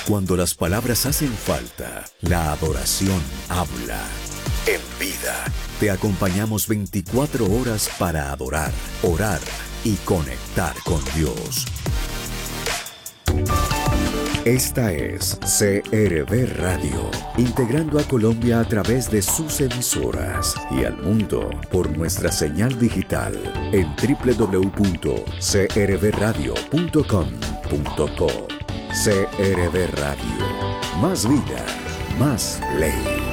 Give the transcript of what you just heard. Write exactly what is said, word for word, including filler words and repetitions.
Cuando las palabras hacen falta, la adoración habla. En vida, te acompañamos veinticuatro horas para adorar, orar y conectar con Dios. Esta es C R V Radio, integrando a Colombia a través de sus emisoras y al mundo por nuestra señal digital en doble u doble u doble u punto c r v radio punto com punto co. C R V Radio, más vida, más ley.